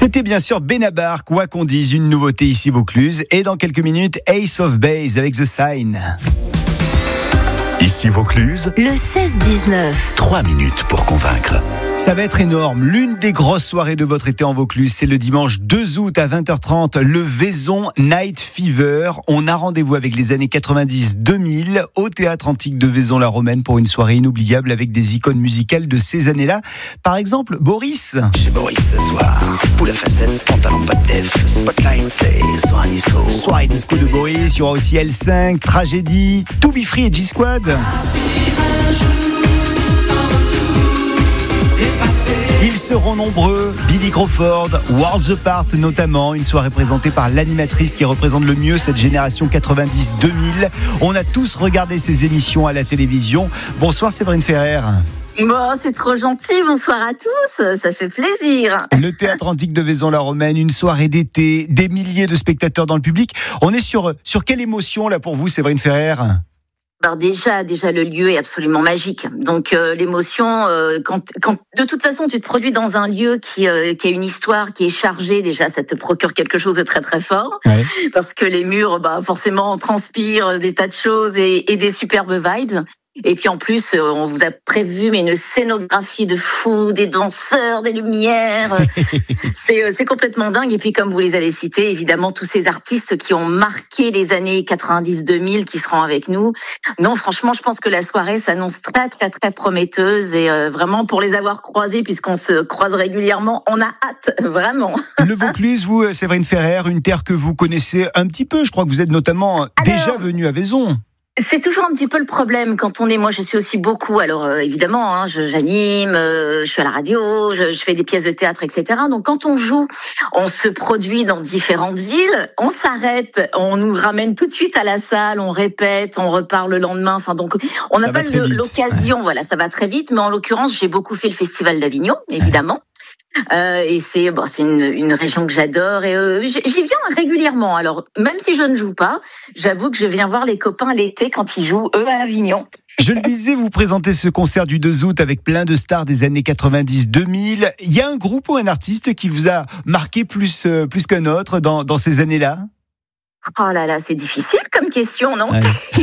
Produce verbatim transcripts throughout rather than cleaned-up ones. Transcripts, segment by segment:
C'était bien sûr Benabar, quoi qu'on dise, une nouveauté ici Vaucluse. Et dans quelques minutes, Ace of Base avec The Sign. Ici Vaucluse, le seize dix-neuf. trois minutes pour convaincre. Ça va être énorme. L'une des grosses soirées de votre été en Vaucluse, c'est le dimanche deux août à vingt heures trente, le Vaison Night Fever. On a rendez-vous avec les années quatre-vingt-dix deux mille au Théâtre Antique de Vaison-la-Romaine pour une soirée inoubliable avec des icônes musicales de ces années-là. Par exemple, Boris. Chez Boris ce soir, poule à facettes, pantalon pas de def, spotlight, c'est soirée disco. Soirée disco de Boris, il y aura aussi L cinq, Tragédie, To Be Free et G-Squad. Ils seront nombreux, Billy Crawford, Worlds Apart notamment, une soirée présentée par l'animatrice qui représente le mieux cette génération quatre-vingt-dix deux mille. On a tous regardé ces émissions à la télévision. Bonsoir Séverine Ferrer. Bon, c'est trop gentil, bonsoir à tous, ça fait plaisir. Le Théâtre Antique de Vaison-la-Romaine, une soirée d'été, des milliers de spectateurs dans le public. On est sur, sur quelle émotion là pour vous Séverine Ferrer ? Alors déjà, déjà le lieu est absolument magique. Donc euh, l'émotion, euh, quand, quand de toute façon tu te produis dans un lieu qui, euh, qui a une histoire, qui est chargée, déjà ça te procure quelque chose de très très fort. Ouais. Parce que les murs, bah forcément, on transpire des tas de choses et, et des superbes vibes. Et puis en plus, on vous a prévu mais une scénographie de fou, des danseurs, des lumières. c'est, c'est complètement dingue. Et puis comme vous les avez cités, évidemment, tous ces artistes qui ont marqué les années quatre-vingt-dix deux mille qui seront avec nous. Non, franchement, je pense que la soirée s'annonce très, très, très prometteuse. Et euh, vraiment, pour les avoir croisés, puisqu'on se croise régulièrement, on a hâte, vraiment. Le Vaucluse, vous, Séverine Ferrer, une terre que vous connaissez un petit peu. Je crois que vous êtes notamment Alors... déjà venu à Vaison. C'est toujours un petit peu le problème quand on est. Moi, je suis aussi beaucoup. Alors, euh, évidemment, hein, je, j'anime, euh, je suis à la radio, je, je fais des pièces de théâtre, et cetera. Donc, quand on joue, on se produit dans différentes villes. On s'arrête, on nous ramène tout de suite à la salle, on répète, on repart le lendemain. Enfin, donc, on n'a pas le, l'occasion. Ouais. Voilà, ça va très vite. Mais en l'occurrence, j'ai beaucoup fait le Festival d'Avignon, évidemment. Ouais. Euh, et c'est bon, c'est une, une région que j'adore et euh, j'y viens régulièrement. Alors même si je ne joue pas, j'avoue que je viens voir les copains l'été quand ils jouent eux à Avignon. Je le disais, vous présentez ce concert du deux août avec plein de stars des années quatre-vingt-dix deux mille. Il y a un groupe ou un artiste qui vous a marqué plus euh, plus qu'un autre dans dans ces années-là? Oh là là, c'est difficile comme question, non? Ouais.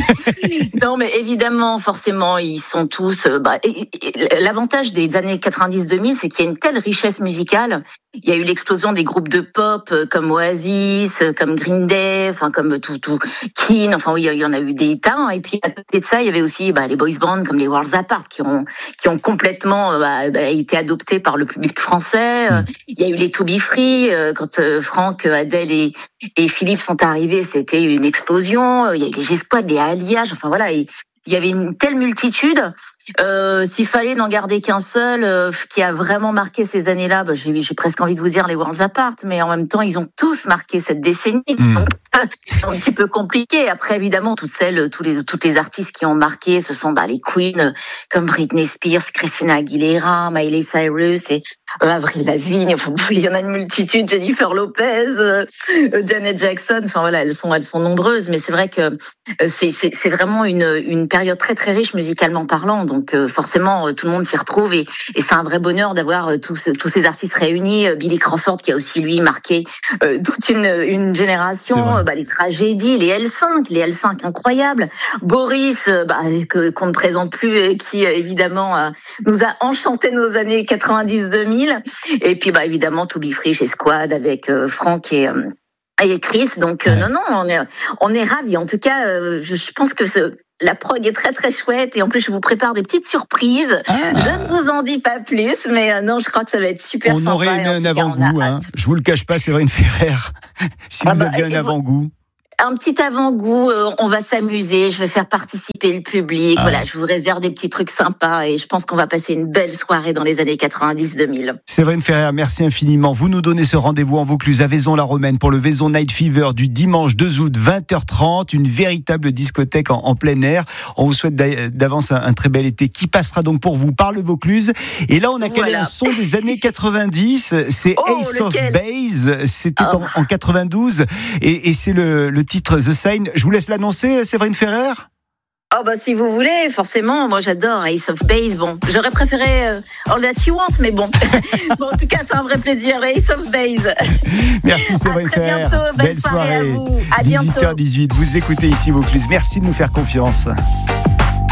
Non, mais évidemment, forcément, ils sont tous. Euh, bah, et, et, l'avantage des années quatre-vingt-dix deux mille, c'est qu'il y a une telle richesse musicale. Il y a eu l'explosion des groupes de pop euh, comme Oasis, euh, comme Green Day, enfin comme tout, tout Keane. Enfin oui, il y en a eu des tas. Et puis à côté de ça, il y avait aussi bah, les boys bands comme les Worlds Apart qui ont qui ont complètement euh, bah, bah, été adoptés par le public français. Mm. Il y a eu les To Be Free euh, quand euh, Franck, Adèle et et Philippe sont arrivés. C'était une explosion. Il y a eu les G-Squad, les Alliages. Enfin voilà, il y avait une telle multitude. Euh, s'il fallait n'en garder qu'un seul euh, qui a vraiment marqué ces années-là, bah, j'ai, j'ai presque envie de vous dire les Worlds Apart, mais en même temps, ils ont tous marqué cette décennie. Mmh. Donc, c'est un petit peu compliqué. Après, évidemment, toutes celles, tous les, toutes les artistes qui ont marqué, ce sont bah, les Queens, comme Britney Spears, Christina Aguilera, Miley Cyrus et euh, Avril Lavigne. Enfin, il y en a une multitude, Jennifer Lopez, euh, Janet Jackson. Enfin voilà, elles sont, elles sont nombreuses, mais c'est vrai que euh, c'est, c'est, c'est vraiment une, une période très très riche musicalement parlant. Donc euh, forcément, euh, tout le monde s'y retrouve et, et c'est un vrai bonheur d'avoir euh, tous, tous ces artistes réunis. Euh, Billy Crawford qui a aussi lui marqué euh, toute une, une génération. Euh, bah, les Tragédies, les L cinq, les L cinq incroyables. Boris, euh, bah, que, qu'on ne présente plus et qui euh, évidemment euh, nous a enchanté nos années quatre-vingt-dix deux mille. Et puis bah évidemment To Be Free chez Squad avec euh, Franck et euh, et Chris. Donc euh, non non, on est on est ravis. En tout cas, euh, je, je pense que ce la prog est très très chouette et en plus je vous prépare des petites surprises. Ah. Je ne vous en dis pas plus, mais euh, non, je crois que ça va être super on sympa. On aurait un avant-goût, hein. Je vous le cache pas, Séverine Ferrer. Si ah vous bah, aviez un avant-goût. Un petit avant-goût, euh, on va s'amuser, je vais faire participer le public, ah. Voilà, je vous réserve des petits trucs sympas et je pense qu'on va passer une belle soirée dans les années quatre-vingt-dix deux mille. Séverine Ferrer, merci infiniment. Vous nous donnez ce rendez-vous en Vaucluse à Vaison-la-Romaine pour le Vaison Night Fever du dimanche deux août vingt heures trente, une véritable discothèque en, en plein air. On vous souhaite d'avance un, un très bel été qui passera donc pour vous par le Vaucluse. Et là, on a calé voilà. Un son des années quatre-vingt-dix, c'est oh, Ace lequel? Of Base, c'était oh. en, en quatre-vingt-douze et, et c'est le, le titre The Sign. Je vous laisse l'annoncer, Séverine Ferrer. Oh bah si vous voulez, forcément, moi j'adore Ace of Base. Bon, j'aurais préféré euh, All That You Want, mais bon. Bon, en tout cas, c'est un vrai plaisir, Ace of Base. Merci Séverine Ferrer. Belle, Belle soirée. soirée. À vous. À dix-huit heures dix-huit. Vous écoutez ici Vaucluse. Merci de nous faire confiance.